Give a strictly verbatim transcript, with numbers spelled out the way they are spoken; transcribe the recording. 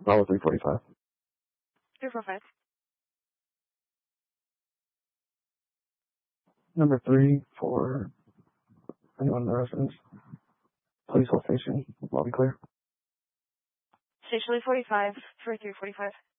Bravo three forty-five. three forty-five. Number three for anyone in the residence. Police whole station. Lobby clear. Station forty-five for three forty-five.